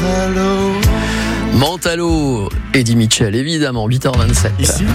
Mentalo, Eddie Mitchell, évidemment, 8h27. Ici,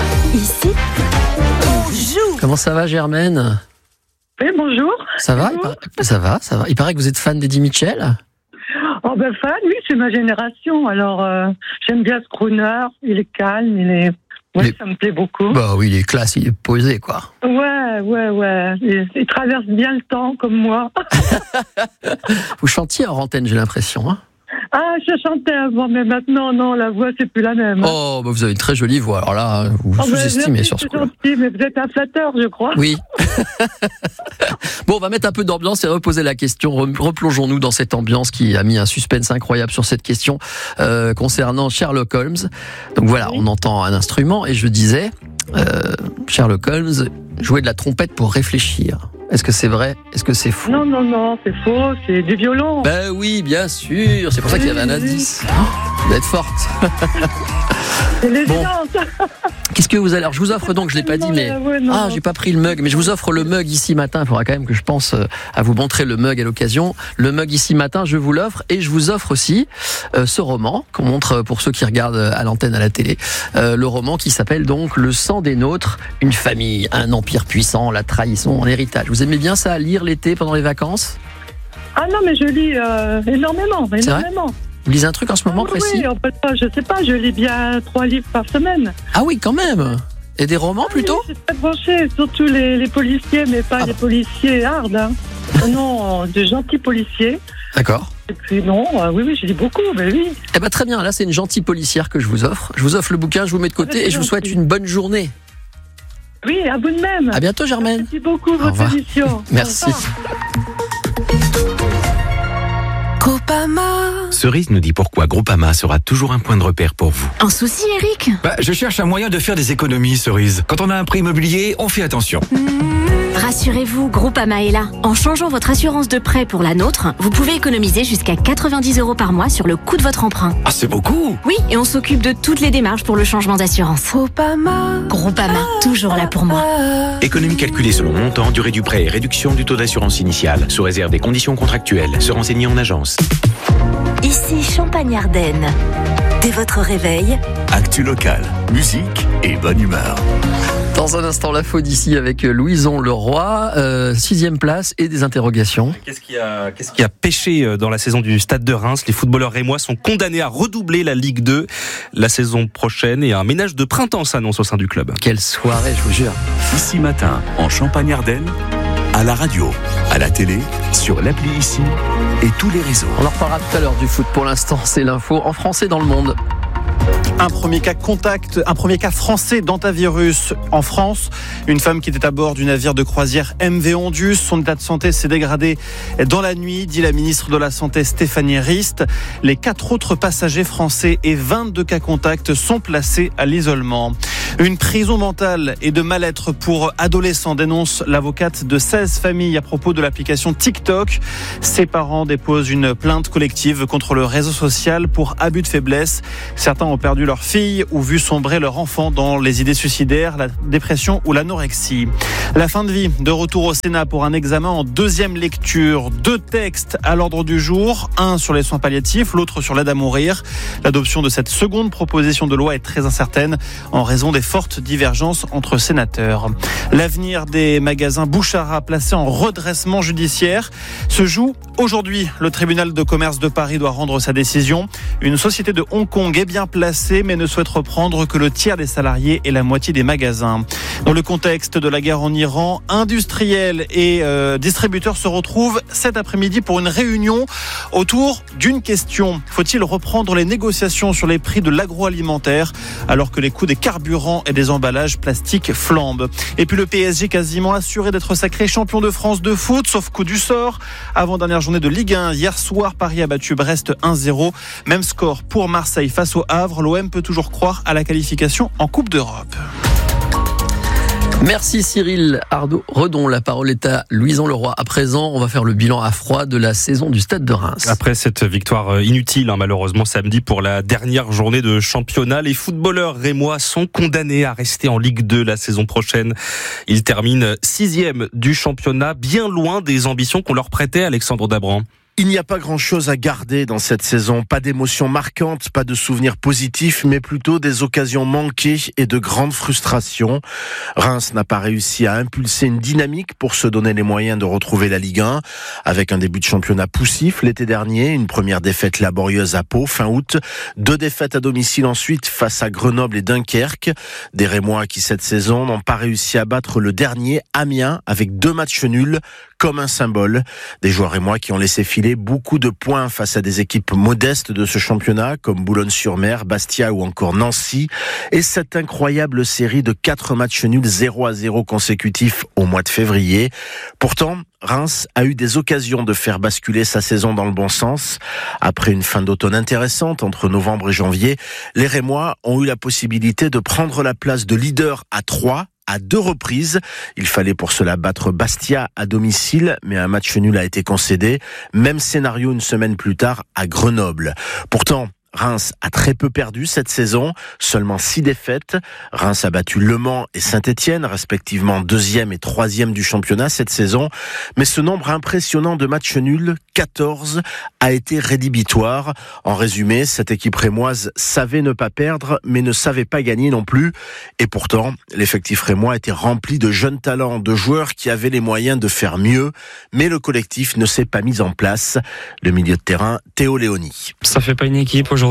bonjour. Comment ça va, Germaine ? Oui, bonjour. Ça va, ça va. Il paraît que vous êtes fan d'Eddie Mitchell ? Oh ben fan, oui, c'est ma génération. Alors, j'aime bien ce crooner. Il est calme, ça me plaît beaucoup. Bah oui, il est classe, il est posé, quoi. Ouais. Il traverse bien le temps, comme moi. Vous chantiez en antenne, j'ai l'impression, hein ? Ah, je chantais avant, mais maintenant, non, la voix, c'est plus la même. Oh, bah vous avez une très jolie voix. Alors là, vous vous sous-estimez sur ce coup-là. Gentil, mais vous êtes un flatteur, je crois. Oui. Bon, on va mettre un peu d'ambiance et reposer la question. Replongeons-nous dans cette ambiance qui a mis un suspense incroyable sur cette question concernant Sherlock Holmes. Donc voilà, on entend un instrument et je disais, Sherlock Holmes jouait de la trompette pour réfléchir. Est-ce que c'est vrai ? Est-ce que c'est faux ? Non, c'est faux, c'est du violon. Ben oui, bien sûr. C'est pour ça qu'il y avait un indice. Vous êtes forte. C'est l'évidence. Bon. Qu'est-ce que vous allez... Alors, je vous offre donc, je l'ai pas dit, mais... j'ai pas pris le mug, mais je vous offre le mug ici matin. Il faudra quand même que je pense à vous montrer le mug à l'occasion. Le mug ici matin, je vous l'offre. Et je vous offre aussi ce roman qu'on montre pour ceux qui regardent à l'antenne, à la télé. Le roman qui s'appelle donc Le sang des nôtres. Une famille, un empire puissant, la trahison en héritage. Vous aimez bien ça, lire l'été pendant les vacances ? Ah non, mais je lis énormément. C'est vrai ? Vous lisez un truc en ce moment précis ? Oui, en fait, je sais pas, je lis bien 3 livres par semaine. Ah oui, quand même. Et des romans plutôt ? Oui, c'est très branché, surtout les policiers, mais pas les policiers hard. Hein. Non, de gentils policiers. D'accord. Et puis oui, je lis beaucoup, mais oui. Eh ben très bien, là c'est une gentille policière que je vous offre. Je vous offre le bouquin, je vous mets de côté et je vous souhaite une bonne journée. Oui, à vous de même. À bientôt, Germaine. Merci beaucoup votre émission. Merci. Groupama. Cerise nous dit pourquoi Groupama sera toujours un point de repère pour vous. Un souci, Eric ? Je cherche un moyen de faire des économies, Cerise. Quand on a un prêt immobilier, on fait attention. Rassurez-vous, Groupama est là. En changeant votre assurance de prêt pour la nôtre, vous pouvez économiser jusqu'à 90 € par mois sur le coût de votre emprunt. Ah, c'est beaucoup. Oui, et on s'occupe de toutes les démarches pour le changement d'assurance. Groupama, toujours là pour moi. Économie calculée selon montant, durée du prêt et réduction du taux d'assurance initiale, sous réserve des conditions contractuelles. Se renseigner en agence. Ici Champagne-Ardenne. Dès votre réveil, actu local, musique et bonne humeur. Dans un instant, l'info d'ici avec Louison Leroy, 6e place et des interrogations. Qu'est-ce qui a pêché dans la saison du Stade de Reims ? Les footballeurs rémois sont condamnés à redoubler la Ligue 2 la saison prochaine et un ménage de printemps s'annonce au sein du club. Quelle soirée, je vous jure. Ici matin, en Champagne-Ardenne, à la radio, à la télé, sur l'appli Ici et tous les réseaux. On en reparlera tout à l'heure du foot. Pour l'instant, c'est l'info en français dans le monde. Un premier cas français d'hantavirus en France. Une femme qui était à bord du navire de croisière MV Ondius. Son état de santé s'est dégradé dans la nuit, dit la ministre de la Santé Stéphanie Rist. Les 4 autres passagers français et 22 cas contacts sont placés à l'isolement. Une prison mentale et de mal-être pour adolescents, dénonce l'avocate de 16 familles à propos de l'application TikTok. Ses parents déposent une plainte collective contre le réseau social pour abus de faiblesse. Certains ont perdu leur fille ou vu sombrer leur enfant dans les idées suicidaires, la dépression ou l'anorexie. La fin de vie, de retour au Sénat pour un examen en 2e lecture. 2 textes à l'ordre du jour, un sur les soins palliatifs, l'autre sur l'aide à mourir. L'adoption de cette seconde proposition de loi est très incertaine en raison des fortes divergences entre sénateurs. L'avenir des magasins Bouchara placés en redressement judiciaire se joue aujourd'hui. Le tribunal de commerce de Paris doit rendre sa décision. Une société de Hong Kong est bien placée mais ne souhaite reprendre que le tiers des salariés et la moitié des magasins. Dans le contexte de la guerre en Iran, industriels et distributeurs se retrouvent cet après-midi pour une réunion autour d'une question. Faut-il reprendre les négociations sur les prix de l'agroalimentaire alors que les coûts des carburants et des emballages plastiques flambent? Et puis le PSG quasiment assuré d'être sacré champion de France de foot, sauf coup du sort. Avant-dernière journée de Ligue 1, hier soir, Paris a battu Brest 1-0. Même score pour Marseille face au Havre. L'OM peut toujours croire à la qualification en Coupe d'Europe. Merci Cyril Redon. La parole est à Louison Leroy. À présent, on va faire le bilan à froid de la saison du Stade de Reims. Après cette victoire inutile, malheureusement samedi pour la dernière journée de championnat, les footballeurs rémois sont condamnés à rester en Ligue 2 la saison prochaine. Ils terminent 6e du championnat, bien loin des ambitions qu'on leur prêtait, Alexandre Dabran. Il n'y a pas grand-chose à garder dans cette saison. Pas d'émotions marquantes, pas de souvenirs positifs, mais plutôt des occasions manquées et de grandes frustrations. Reims n'a pas réussi à impulser une dynamique pour se donner les moyens de retrouver la Ligue 1. Avec un début de championnat poussif l'été dernier, une première défaite laborieuse à Pau fin août, 2 défaites à domicile ensuite face à Grenoble et Dunkerque. Des Rémois qui cette saison n'ont pas réussi à battre le dernier, Amiens, avec 2 matchs nuls, comme un symbole. Des joueurs rémois qui ont laissé filer beaucoup de points face à des équipes modestes de ce championnat, comme Boulogne-sur-Mer, Bastia ou encore Nancy. Et cette incroyable série de 4 matchs nuls 0-0 consécutifs au mois de février. Pourtant, Reims a eu des occasions de faire basculer sa saison dans le bon sens. Après une fin d'automne intéressante entre novembre et janvier, les Rémois ont eu la possibilité de prendre la place de leader à 3 à 2 reprises. Il fallait pour cela battre Bastia à domicile, mais un match nul a été concédé. Même scénario une semaine plus tard à Grenoble. Pourtant, Reims a très peu perdu cette saison, seulement 6 défaites. Reims a battu Le Mans et Saint-Étienne, respectivement 2e et 3e du championnat cette saison. Mais ce nombre impressionnant de matchs nuls, 14, a été rédhibitoire. En résumé, cette équipe rémoise savait ne pas perdre, mais ne savait pas gagner non plus. Et pourtant, l'effectif rémois était rempli de jeunes talents, de joueurs qui avaient les moyens de faire mieux. Mais le collectif ne s'est pas mis en place. Le milieu de terrain, Théo Léoni. Ça fait pas une équipe aujourd'hui.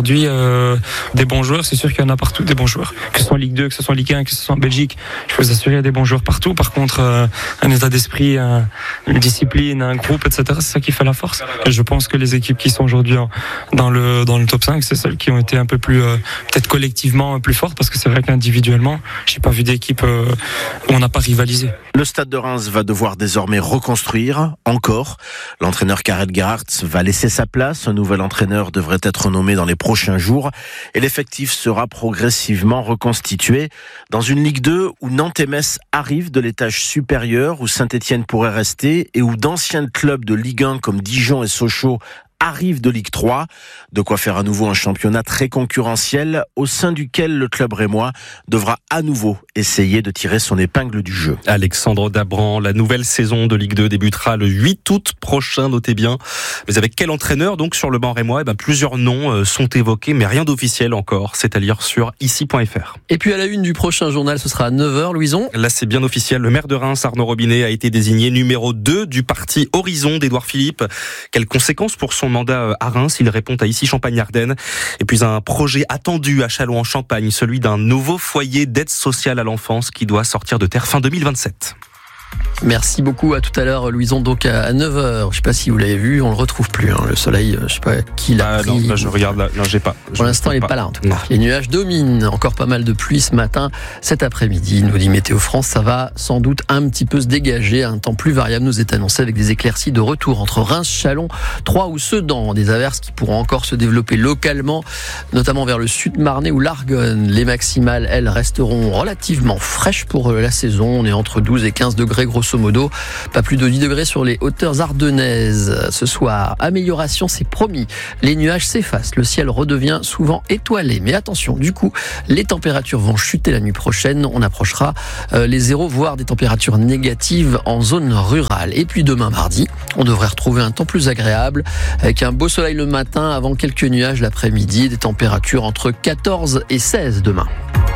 Des bons joueurs, c'est sûr qu'il y en a partout, des bons joueurs. Que ce soit en Ligue 2, que ce soit en Ligue 1, que ce soit en Belgique, je peux vous assurer, il y a des bons joueurs partout. Par contre, un état d'esprit, une discipline, un groupe, etc., c'est ça qui fait la force. Et je pense que les équipes qui sont aujourd'hui dans le top 5, c'est celles qui ont été un peu plus, peut-être collectivement plus fortes, parce que c'est vrai qu'individuellement, j'ai pas vu d'équipe où on n'a pas rivalisé. Le stade de Reims va devoir désormais reconstruire, encore. L'entraîneur Karel Gerhardt va laisser sa place. Un nouvel entraîneur devrait être nommé dans les prochains jours et l'effectif sera progressivement reconstitué dans une Ligue 2 où Nantes et Metz arrivent de l'étage supérieur, où Saint-Étienne pourrait rester et où d'anciens clubs de Ligue 1 comme Dijon et Sochaux arrive de Ligue 3, de quoi faire à nouveau un championnat très concurrentiel au sein duquel le club rémois devra à nouveau essayer de tirer son épingle du jeu. Alexandre Dabran, la nouvelle saison de Ligue 2 débutera le 8 août prochain, notez bien. Mais avec quel entraîneur donc sur le banc rémois? Plusieurs noms sont évoqués, mais rien d'officiel encore. C'est à lire sur ici.fr. Et puis à la une du prochain journal, ce sera à 9h, Louison. Là, c'est bien officiel. Le maire de Reims, Arnaud Robinet, a été désigné numéro 2 du parti Horizon d'Édouard Philippe. Quelles conséquences pour son mandat à Reims? Il répond à ici Champagne-Ardenne. Et puis un projet attendu à Châlons-en-Champagne, celui d'un nouveau foyer d'aide sociale à l'enfance qui doit sortir de terre fin 2027. Merci beaucoup, à tout à l'heure Louison, donc à 9h. Je sais pas si vous l'avez vu, on le retrouve plus, le soleil, je sais pas qui l'a pris. Non, là, je regarde là, non, j'ai pas. Pour l'instant, il est pas là en tout cas. Les nuages dominent, encore pas mal de pluie ce matin, cet après-midi, nous dit Météo France, ça va sans doute un petit peu se dégager, un temps plus variable nous est annoncé avec des éclaircies de retour entre Reims, Châlons, Troyes ou Sedan, des averses qui pourront encore se développer localement, notamment vers le sud Marnais ou l'Argonne. Les maximales, elles, resteront relativement fraîches pour la saison, on est entre 12 et 15 degrés grosso modo, pas plus de 10 degrés sur les hauteurs ardennaises. Ce soir, amélioration, c'est promis. Les nuages s'effacent, le ciel redevient souvent étoilé. Mais attention, du coup, les températures vont chuter la nuit prochaine. On approchera les 0, voire des températures négatives en zone rurale. Et puis demain mardi, on devrait retrouver un temps plus agréable, avec un beau soleil le matin, avant quelques nuages l'après-midi, des températures entre 14 et 16 demain.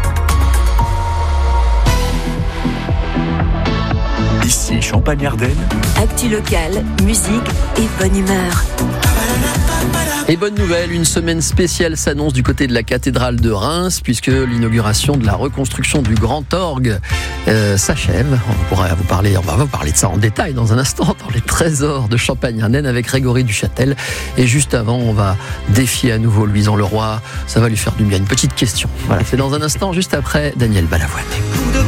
Ici Champagne-Ardenne. Actu locale, musique et bonne humeur. Et bonne nouvelle, une semaine spéciale s'annonce du côté de la cathédrale de Reims, puisque l'inauguration de la reconstruction du grand orgue s'achève. On va vous parler de ça en détail dans un instant, dans les trésors de Champagne-Ardenne avec Grégory Duchâtel. Et juste avant, on va défier à nouveau Louison Leroy. Ça va lui faire du bien. Une petite question. Voilà, c'est dans un instant, juste après Daniel Balavoine.